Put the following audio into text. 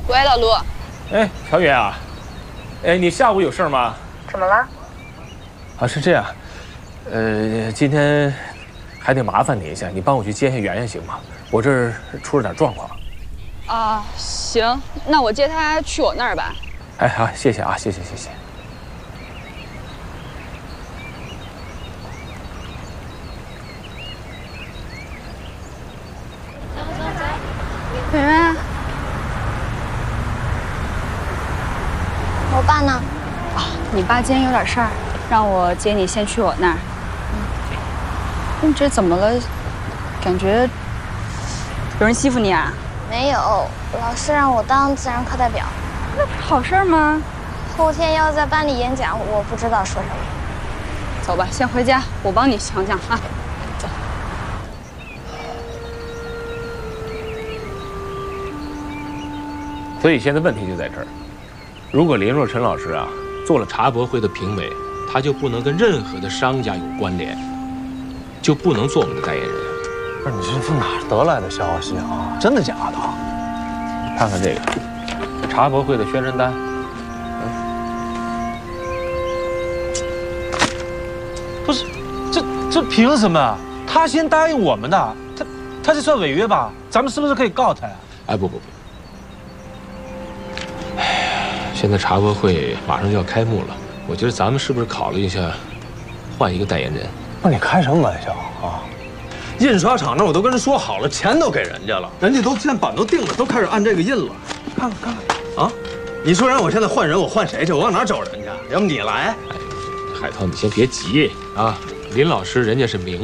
喂，老卢。 哎，乔远啊，哎，你下午有事吗？ 怎么了？ 啊，是这样，今天还得麻烦你一下，你帮我去接下圆圆行吗？我这儿出了点状况。 啊，行，那我接他去我那儿吧。 哎，好，谢谢啊，谢谢。 圆圆，我爸呢？ 啊，你爸今天有点事儿，让我接你先去我那儿。你这怎么了？感觉有人欺负你啊？ 没有，老师让我当自然课代表。 那不是好事吗？ 后天要在班里演讲，我不知道说什么。 走吧，先回家，我帮你想想啊。走。 所以现在问题就在这儿，如果林若晨老师啊做了茶博会的评委，他就不能跟任何的商家有关联，就不能做我们的代言人。 不是你这从哪儿得来的消息啊？真的假的？ 看看这个茶博会的宣传单。 不是，这凭什么？他先答应我们的，他这算违约吧？咱们是不是可以告他呀？ 哎，不，哎呀，现在茶博会马上就要开幕了，我觉得咱们是不是考虑一下，换一个代言人？ 不是你开什么玩笑啊？印刷厂那我都跟人说好了，钱都给人家了，人家都现在版都定了，都开始按这个印了。看看啊！你说让我现在换人，我换谁去？我往哪找人去？要不你来？ 哎，海涛，你先别急啊！林老师人家是明